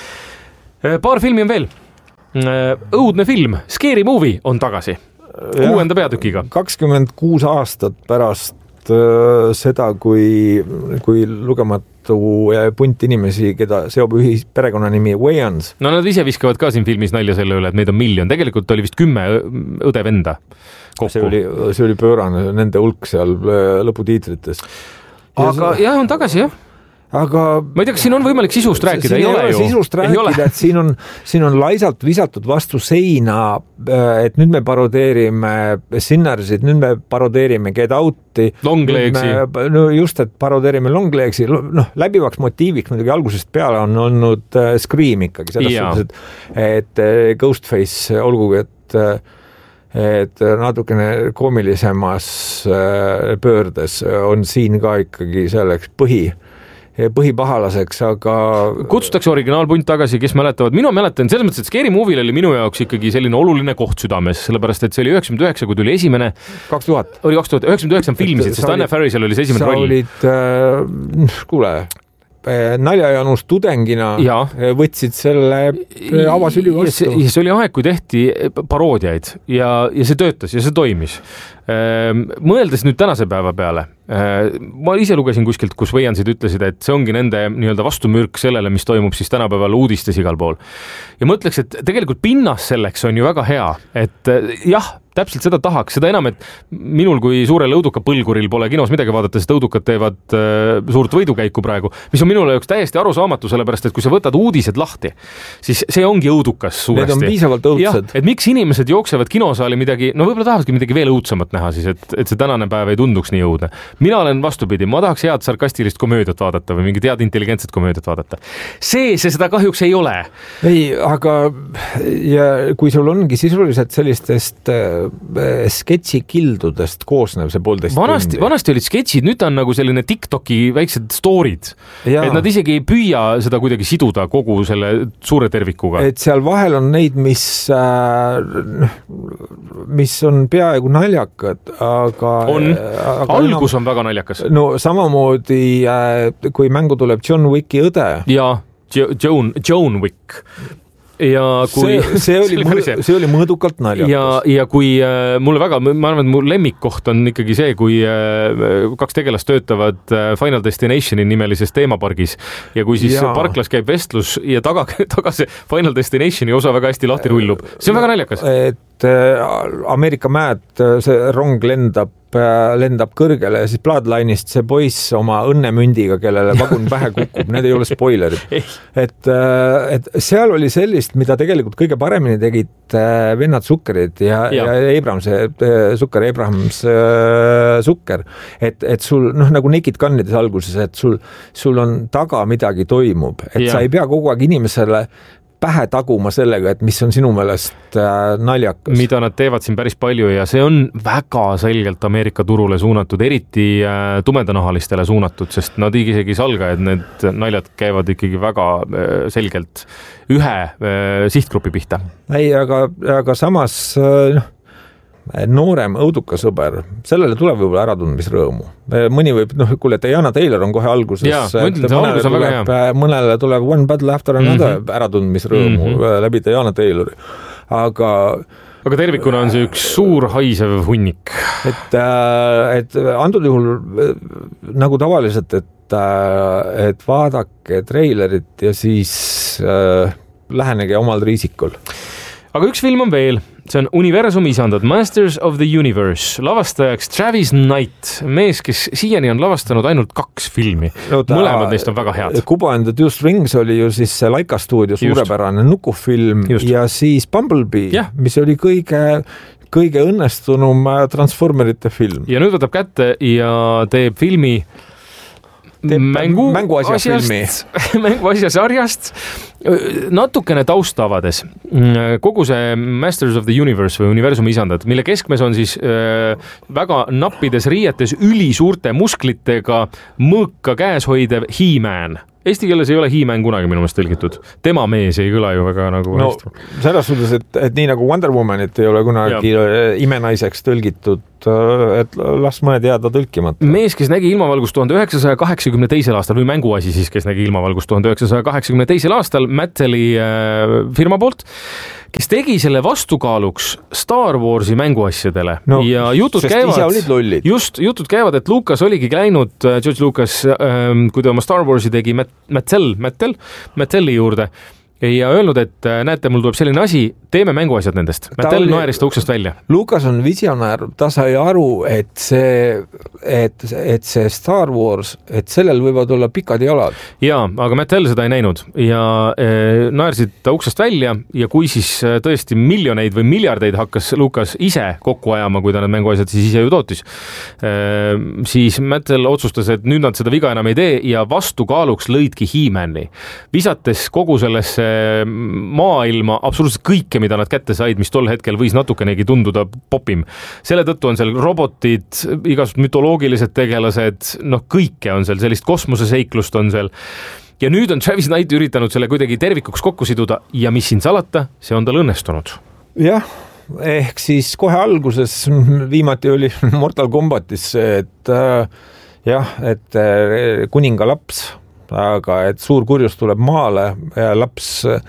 Paar filmi on veel. Õudne film, Scary Movie on tagasi. Kuuenda peatükiga. kakskümmend kuus aastat pärast äh, seda, kui, kui lugematu punt inimesi, keda seob ühis perekonnanimi Wayans. No nad ise viskavad ka siin filmis nalja selle üle, et meid on miljon. Tegelikult oli vist kümme õde-venda kokku. See oli, see oli pöörane nende hulk seal lõputiitrites. Aga jah, on tagasi, jah. Aga ma ei tea, kas siin on võimalik sisust rääkida, ei, ei ole ju. Sisust rääkida, et siin on, siin on laisalt visatud vastu seina, et nüüd me parodeerime Sinnersid, nüüd me parodeerime Get Out'i. Longlegsi. No just, et parodeerime Longlegsi. Noh, läbivaks motiiviks muidugi algusest peale on olnud Scream ikkagi. Selles suhtes, et, et Ghostface, olgugi, et et natukene koomilisemas pöördes on siin ka ikkagi selleks põhi põhipahalaseks, aga... Kutsutakse originaalpunt tagasi, kes mäletavad. Minu mäletan, selles mõttes, et Scary Movie oli minu jaoks ikkagi selline oluline koht südames, sellepärast, et see oli üheksakümmend üheksa, kui tuli esimene... kaks tuhat. Oli kaks tuhat, üheksakümmend üheksa filmisid, sest Anne Farrisel oli see esimene roll. Sa olid, äh, kuule, naljajanus tudengina ja. Võtsid selle avasüli vastu. Ja see oli aeg, kui tehti paroodiaid ja, ja see töötas ja see toimis. Mõeldes nüüd tänase päeva peale, ma ise lugesin kuskilt, kus Wayandsid ütlesid, et see ongi nende nii-öelda vastumürk sellele, mis toimub siis tänapäeval uudistes igal pool. Ja mõtleks, et tegelikult pinnas selleks on ju väga hea, et jah, täpselt seda tahaks, seda enam, et minul kui suurel õuduka põlguril pole kinos midagi vaadata, sest õudukad teevad äh, suurt võidukäiku praegu, mis on minule üks täiesti arusaamatu, sellepärast, et kui sa võtad uudised lahti, siis see ongi õudukas suuresti. Need on piisavalt õudsed. Ja, et miks inimesed jooksevad kinosaali midagi, no võib-olla tahavadki midagi veel õudsamat näha siis, et, et see tänane päev ei tunduks nii õudne. Mina olen vastupidi, ma tahaks head sarkastilist komöödiat vaadata või mingit head intelligentset komöödiat vaadata. See, see seda kahjuks ei ole. Ei, aga ja kui sul ongi sisuliselt sellistest sketšikildudest koosnev see poolteist vanasti, tundi. Vanasti olid sketšid, nüüd on nagu selline TikToki väiksed storid. Ja. Et nad isegi ei püüa seda kuidagi siduda kogu selle suure tervikuga. Et seal vahel on neid, mis, äh, mis on peaaegu naljakad, aga... On. Aga Algus enam, on väga naljakas. No samamoodi, äh, kui mängu tuleb John Wicki õde. Ja, Joan, Joan Wick. Ja kui see, see, oli mõõd, see oli mõõdukalt naljakas. Ja, ja kui äh, mulle väga, ma arvan, et mu lemmikkoht on ikkagi see, kui äh, kaks tegelast töötavad äh, Final Destinationi nimelises teemapargis ja kui siis ja. Parklas käib vestlus ja taga, taga see Final Destinationi osa väga hästi lahti rullub. See on väga naljakas. Et äh, Ameerika mäed, see rong lendab lendab kõrgele ja siis Bloodline'ist see poiss oma õnnemündiga, kellele vagun pähe kukub, need ei ole spoilerid. Et, et seal oli sellist, mida tegelikult kõige paremini tegid vennad Sukkerid ja, ja. ja Abrams, Sukker, Abrams Sukker. Et, et sul, noh, nagu Naked Gunnides alguses, et sul, sul on taga midagi toimub, et ja. Sa ei pea kogu aeg inimesele pähe taguma sellega, et mis on sinu meelest äh, naljakas. Mida nad teevad siin päris palju ja see on väga selgelt Ameerika turule suunatud, eriti äh, tumedanahalistele suunatud, sest nad isegi ei salga, et need naljad käivad ikkagi väga äh, selgelt ühe äh, sihtgrupi pihta. Ei, aga, aga samas äh, noorem õudukasõber, sellele tuleb võib-olla äratundmisrõõmu. Mõni võib, noh, kuule, Diana Taylor on kohe alguses. Jaa, mõtlen, see algus on väga hea. Mõnele tuleb One Battle After Another mm-hmm. äratundmisrõõmu mm-hmm. läbi Diana Taylori. Aga... Aga tervikuna on see üks suur haisev hunnik. Et, et antud juhul nagu tavaliselt, et, et vaadake treilerit ja siis äh, lähenege omal riisikul. Aga üks film on veel see on Universumi isandad, Masters of the Universe, lavastajaks Travis Knight, mees, kes siiani on lavastanud ainult kaks filmi. No, ta, mõlemad neist on väga head. Kubo and the Deuce Rings oli ju siis Laika stuudio suurepärane nukufilm Just. ja siis Bumblebee, ja. mis oli kõige kõige õnnestunum Transformerite film. Ja nüüd võtab kätte ja teeb filmi teeb mängu mänguasjafilmi. mänguasjasarjast natukene tausta avades. Kogu see Masters of the Universe või Universumi isandad, mille keskmes on siis äh, väga nappides riietes ülisuurte musklitega mõõka käes hoidev He-Man. Eesti keeles ei ole He-Man kunagi minu meelest tõlgitud. Tema mees ei kõla ju väga nagu no, hästi. Selles suhtes, et, et nii nagu Wonder Womanit ei ole kunagi ja. imenaiseks tõlgitud, et las mõned jääda tõlkimata. Mees, kes nägi ilmavalgust tuhande üheksasaja kaheksakümne teisel aastal või mänguasi siis, kes nägi ilmavalgust tuhande üheksasaja kaheksakümne teisel aastal Matteli äh, firma poolt, kes tegi selle vastukaaluks Star Warsi mänguasjadele no, ja jutud käivad, just jutud käivad, et Lucas oligi läinud, George Lucas, ähm, kui ta oma Star Warsi tegi Mattel, Mattel, Mattelli juurde ja öelnud, et näete, mul tuleb selline asi, teeme mänguasjad nendest. Mattel oli... naeris ta uksest välja. Lucas on visionäär, ta sai aru, et see, et, et see Star Wars, et sellel võivad olla pikad jalad. Jaa, aga Mattel seda ei näinud ja e, naersid ta uksest välja ja kui siis tõesti miljoneid või miljardeid hakkas Lucas ise kokku ajama, kui ta need mänguasjad siis ise ju tootis, e, siis Mattel otsustas, et nüüd nad seda viga enam ei tee ja vastukaaluks lõidki He-Mani. Visates kogu sellesse maailma absoluutselt kõike, mida nad kätte said, mis tol hetkel võis natukenegi tunduda popim. Selle tõttu on seal robotid, igasugused mütoloogilised tegelased, noh kõike on seal, sellist kosmoseseiklust on seal. Ja nüüd on Travis Knight üritanud selle kuidagi tervikuks kokku siduda ja mis siin salata, see on tal õnnestunud. Jah, ehk siis kohe alguses viimati oli Mortal Kombatis, et jah, et kuninga laps, aga et suur kurjus tuleb maale ja laps,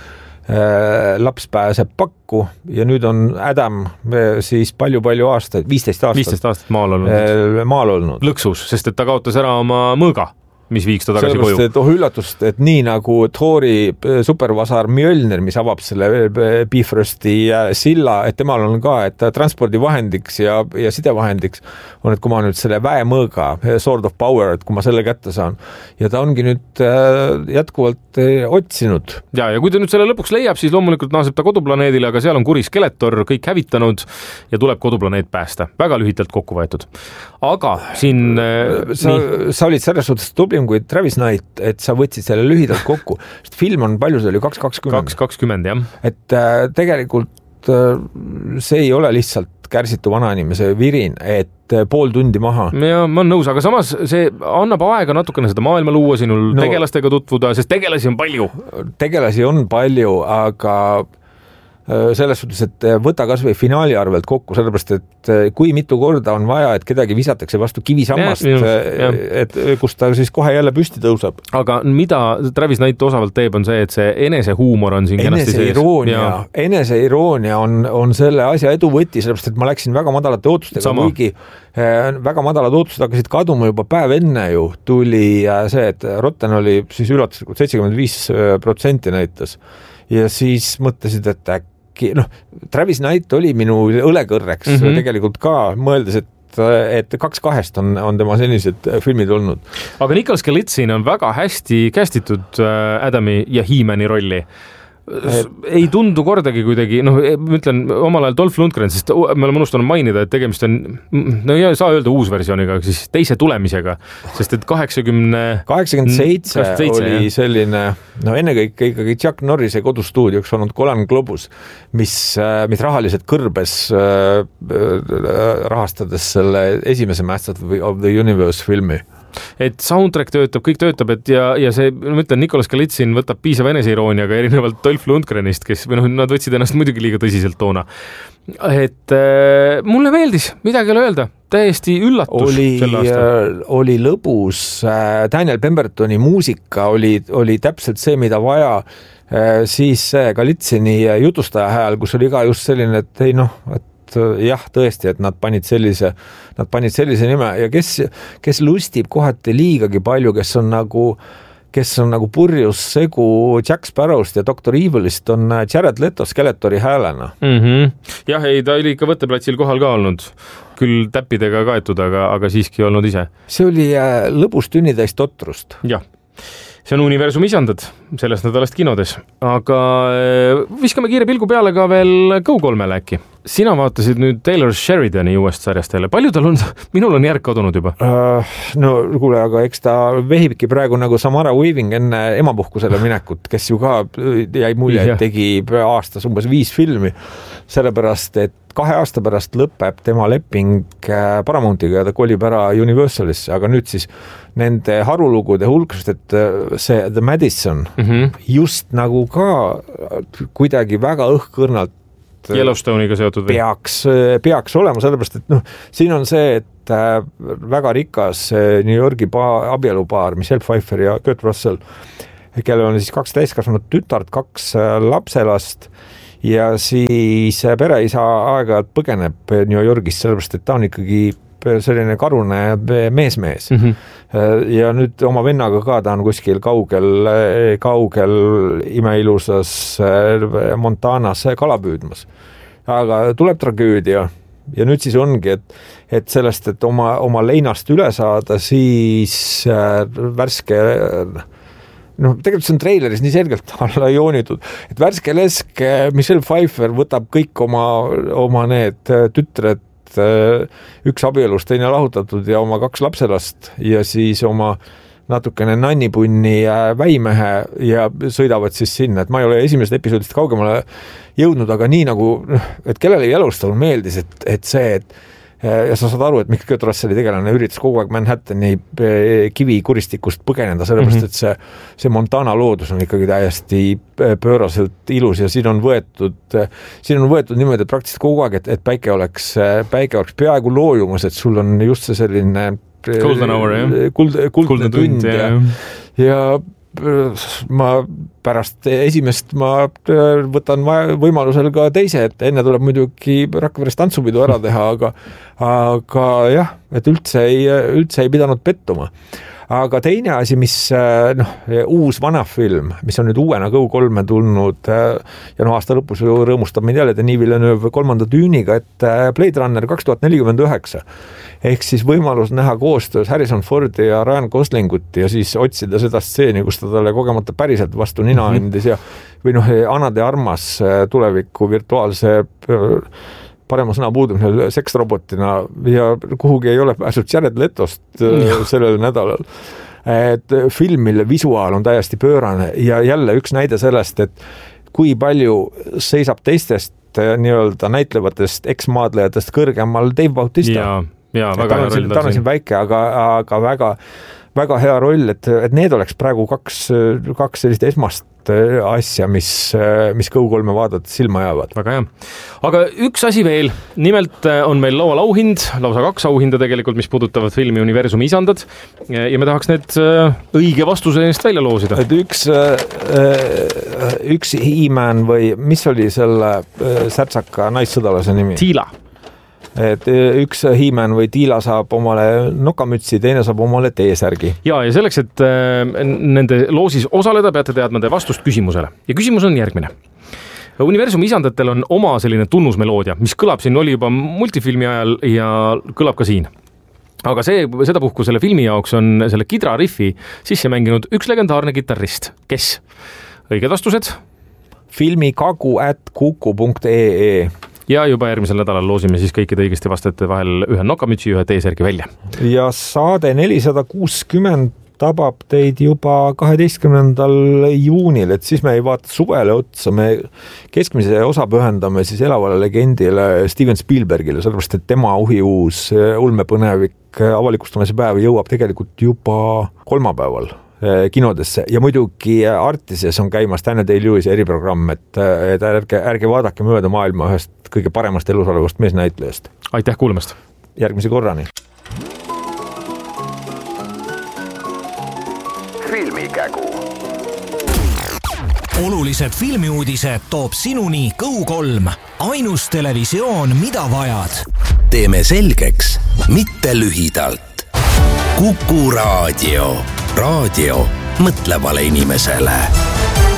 äh, laps pääseb pakku ja nüüd on Adam siis palju-palju aastaid, viisteist aastat, viisteist aastat maal olnud. Äh, maal olnud. Lõksus, sest et ta kaotas ära oma mõõga, mis viiks ta tagasi koju. Et, oh üllatust, et nii nagu Thori supervasar Mjölnir, mis avab selle Bifrosti silla, et temal on ka, et transpordivahendiks ja, ja sidevahendiks on, et kui ma nüüd selle väemõõga, Sword of Power, et kui ma selle kätte saan. Ja ta ongi nüüd jätkuvalt otsinud. Ja, ja kui ta nüüd selle lõpuks leiab, siis loomulikult naaseb ta koduplaneedile, aga seal on kuri Skeletor kõik hävitanud ja tuleb koduplaneet päästa. Väga lühitalt kokku võetud. Aga siin... Sa, sa olid selles suhtes tubli kui Travis Knight, et sa võtsid selle lühidalt kokku. Sest film on palju, see oli kaks kakskümmend. kaks kakskümmend, jah. Et äh, tegelikult äh, see ei ole lihtsalt kärsitu vanainimese virin, et äh, pool tundi maha. Ja ma olen nõus, aga samas see annab aega natukene seda maailma luua, sinul no, tegelastega tutvuda, sest tegelasi on palju. Tegelasi on palju, aga selles suhtes, et võta kas või finaali arvelt kokku, sellepärast, et kui mitu korda on vaja, et kedagi visatakse vastu kivisammast, et kus ta siis kohe jälle püsti tõuseb. Aga mida Travis Knight osavalt teeb, on see, et see enesehuumor on siin kenasti sees. Eneseironia, eneseironia on, on selle asja edu võti, sellepärast, et ma läksin väga madalate ootustega, kuigi väga madalad ootused hakkasid kaduma juba päev enne ju, tuli see, et Rotten oli siis üllatuslikult seitsekümmend viis protsenti näitas ja siis mõtlesid, et äkki noh, Travis Knight oli minu õlekõrreks mm-hmm. tegelikult ka, mõeldes, et, et kaks kahest on, on tema sellised filmid olnud. Aga Nicholas Galitzin on väga hästi kästitud Adami ja He-Mani rolli. Ei tundu kordagi kuidagi, noh, ma ütlen omal ajal Dolph Lundgren, sest me oleme unustanud mainida, et tegemist on, no ei saa öelda uus versiooniga, siis teise tulemisega, sest et kaheksakümne kaheksakümmend seitse oli jah. Selline, no ennekõike ikkagi Chuck Norrise kodustuudioks olnud Golan Globus, mis, mis rahaliselt kõrbes rahastades selle esimese Masters of the Universe filmi. Et soundtrack töötab, kõik töötab, et ja, ja see, ma ütlen, Nicholas Galitzin võtab piisava eneseirooniaga erinevalt Dolph Lundgrenist, kes, või noh, nad võtsid ennast muidugi liiga tõsiselt toona. Et äh, mulle meeldis, midagi ole öelda, täiesti üllatus oli, selle aastal. Oli lõbus, Daniel Pembertoni muusika oli, oli täpselt see, mida vaja, siis Galitsini jutustaja hääl, kus oli ka just selline, et ei noh, et jah, tõesti, et nad panid sellise, nad panid sellise nime ja kes, kes lustib kohati liigagi palju, kes on nagu, kes on nagu purjus segu Jack Sparrowst ja doktor Evilist, on Jared Leto Skeletori häälena. Mm-hmm. Jah, ei, ta oli ikka võtteplatsil kohal ka olnud, küll täppidega kaetud, aga, aga siiski olnud ise. See oli lõbus tünnitäis totrust. Jah. See on Universum isandad sellest nädalast kinodes, aga viskame kiire pilgu peale ka veel Go kolmele äkki. Sina vaatasid nüüd Taylor Sheridani uuest sarjast jälle. Palju tal on, minul on järg kadunud juba. Uh, no kuule, aga eks ta vehibki praegu nagu Samara Weaving enne emapuhkusele minekut, kes ju ka jäi mulje, et tegi aastas umbes viis filmi, sellepärast, et kahe aasta pärast lõpeb tema leping Paramountiga ja ta kolib ära Universalisse, aga nüüd siis nende harulugude hulkust, et see The Madison mm-hmm. just nagu ka kuidagi väga õhkõrnalt Yellowstone'iga seotud või? Peaks, peaks olema, sellepärast, et noh, siin on see, et väga rikas New Yorgi pa- abielupaar, Michelle Pfeiffer ja Kurt Russell, kellel on siis kaks täiskasvanud tütart, kaks lapselast ja siis pereisa aeg-ajalt põgeneb New Yorgist, sellepärast, et ta on ikkagi selline karune mees-mees. Mm-hmm. Ja nüüd oma vennaga ka ta on kuskil kaugel, kaugel imeilusas Montanas kala püüdmas. Aga tuleb tragöödia ja nüüd siis ongi, et, et sellest, et oma, oma leinast üle saada, siis värske noh, tegelikult see on treileris nii selgelt alla joonitud, et värske lesk Michelle Pfeiffer võtab kõik oma, oma need tütred, üks abielus, teine lahutatud ja oma kaks lapselast ja siis oma natukene nannipunni väimehe ja sõidavad siis sinna, et ma ei ole esimesest episoodist kaugemale jõudnud, aga nii nagu, et kellele Yellowstone meeldis, et, et see, et ja sa saad aru, et Mikk Kurt Russelli tegelane üritas kogu aeg Manhattani kivikuristikust põgeneda, sellepärast, et see, see Montana loodus on ikkagi täiesti pööraselt ilus ja siin on võetud, siin on võetud niimoodi, et praktiliselt kogu aeg, et, et päike oleks, päike oleks peaaegu loojumas, et sul on just see selline Golden hour, jah? Kuld, kuldne tund ja, ja ma pärast esimest ma võtan võimalusel ka teise, et enne tuleb muidugi Rakveres tantsupidu ära teha, aga, aga jah, et üldse ei, üldse ei pidanud pettuma. Aga teine asi, mis noh, uus vana film, mis on nüüd uuena Go kolme tulnud ja no aasta lõpus rõõmustab meid jälle Denis Villeneuve kolmanda tüüniga, et Blade Runner kaks tuhat nelikümmend üheksa ehk siis võimalus näha koostöös Harrison Fordi ja Ryan Goslingut ja siis otsida seda stseeni, kus ta talle kogemata päriselt vastu nina andis ja või noh, Anade armas tuleviku virtuaalse parema sõna puudumisel seksrobotina ja kuhugi ei ole pääsnud Jared Letost sellel nädalal. Et filmile visuaal on täiesti pöörane ja jälle üks näide sellest, et kui palju seisab teistest nii-öelda näitlevatest eks-maadlejatest kõrgemal Dave Bautista. Ja, ja väga hea roll. Ta on siin väike, aga, aga väga, väga hea roll, et, et need oleks praegu kaks, kaks sellist esmast asja, mis, mis Go kolme vaadates silma jäävad. Väga hea. Aga üks asi veel, nimelt on meil laual auhind, lausa kaks auhinda tegelikult, mis puudutavad filmi Universumi isandad ja me tahaks need õige vastuse eest välja loosida. Et üks, üks He-Man või mis oli selle särtsaka naissõdalase nimi? Tiila. Et üks He-Man või Tiila saab omale nokamütsi, teine saab omale T-särgi. Ja, ja selleks, et nende loosis osaleda, peate teadma te vastust küsimusele. Ja küsimus on järgmine. Universumi isandatel on oma selline tunnusmeloodia, mis kõlab siin, oli juba multifilmi ajal ja kõlab ka siin. Aga see, seda puhku selle filmi jaoks on selle kidra riffi sisse mänginud üks legendaarne kitarrist. Kes? Õiged vastused? Filmikagu at kuku punkt ee Ja juba järgmisel nädalal loosime siis kõikide õigesti vastajate vahel ühe nokamütsi, ühe T-särgi välja. Ja saade nelisada kuuskümmend tabab teid juba kaheteistkümnendal juunil, et siis me ei vaata suvele otsa, me keskmise osa pühendame siis elavale legendile Steven Spielbergile, sellepärast, et tema uhiuus ulmepõnevik avalikustamise päev jõuab tegelikult juba kolmapäeval kinodesse ja muidugi Artises on käimas Daniel Day-Lewis eriprogramm, et, et ärge, ärge vaadake mööda maailma ühest kõige paremast elus olevast meesnäitlejast. Aitäh kuulamast! Järgmise korrani! Filmikägu. Olulised filmiuudised toob sinuni Go kolm. Ainus televisioon, mida vajad. Teeme selgeks, mitte lühidalt. Kuku Raadio. Raadio, mõtlevale inimesele.